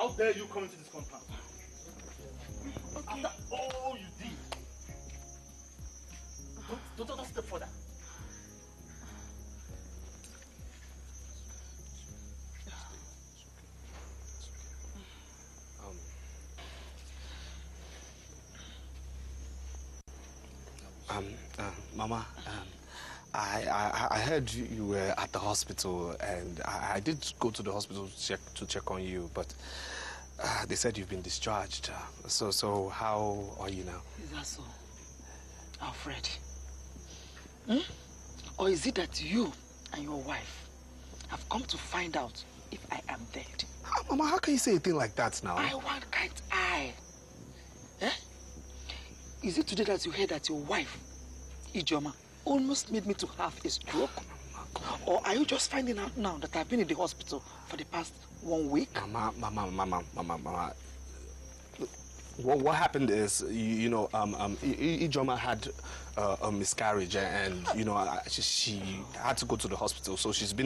How dare you come into this compound? Okay. After all you did. Don't step further. Mama, I heard you were at the hospital, and I did go to the hospital to check on you, but they said you've been discharged. So how are you now? Is that so, Alfred? Or is it that you and your wife have come to find out if I am dead? Mama, how can you say a thing like that now? Can't I? Eh? Is it today that you heard that your wife, Ijoma, almost made me to have a stroke? Or are you just finding out now that I've been in the hospital for the past 1 week? Mama. What happened is, Ijoma had a miscarriage, and she had to go to the hospital, so she's been